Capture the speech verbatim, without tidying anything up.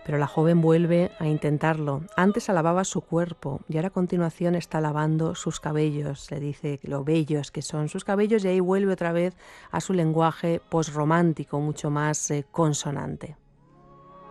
Pero la joven vuelve a intentarlo. Antes alababa su cuerpo y ahora a continuación está alabando sus cabellos. Le dice lo bellos que son sus cabellos y ahí vuelve otra vez a su lenguaje posromántico, mucho más eh, consonante.